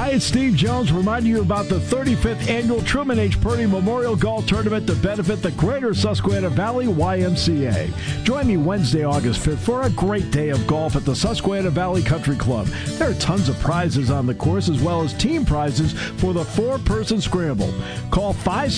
Hi, it's Steve Jones reminding you about the 35th Annual Truman H. Purdy Memorial Golf Tournament to benefit the Greater Susquehanna Valley YMCA. Join me Wednesday, August 5th for a great day of golf at the Susquehanna Valley Country Club. There are tons of prizes on the course as well as team prizes for the 4-person scramble. Call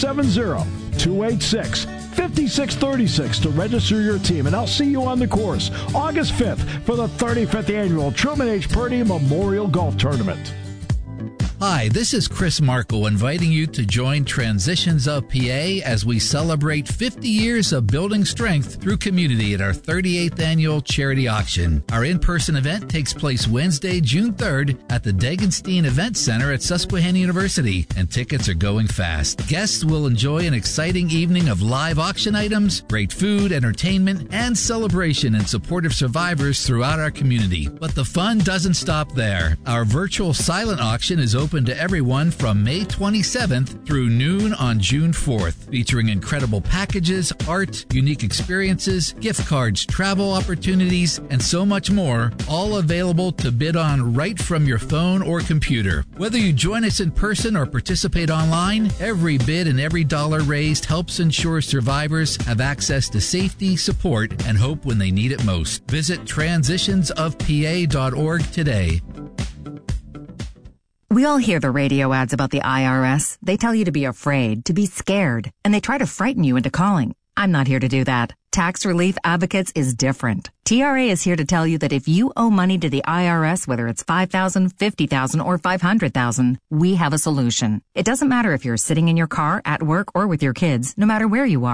570-286-5636 to register your team, and I'll see you on the course August 5th for the 35th Annual Truman H. Purdy Memorial Golf Tournament. Hi, this is Chris Markle inviting you to join Transitions of PA as we celebrate 50 years of building strength through community at our 38th annual charity auction. Our in-person event takes place Wednesday, June 3rd at the Degenstein Event Center at Susquehanna University, and tickets are going fast. Guests will enjoy an exciting evening of live auction items, great food, entertainment, and celebration in support of survivors throughout our community. But the fun doesn't stop there. Our virtual silent auction is open to everyone from May 27th through noon on June 4th, featuring incredible packages, art, unique experiences, gift cards, travel opportunities, and so much more, all available to bid on right from your phone or computer. Whether you join us in person or participate online, every bid and every dollar raised helps ensure survivors have access to safety, support, and hope when they need it most. Visit transitionsofpa.org today. We all hear the radio ads about the IRS. They tell you to be afraid, to be scared, and they try to frighten you into calling. I'm not here to do that. Tax Relief Advocates is different. TRA is here to tell you that if you owe money to the IRS, whether it's $5,000, $50,000, or $500,000, we have a solution. It doesn't matter if you're sitting in your car, at work, or with your kids, no matter where you are.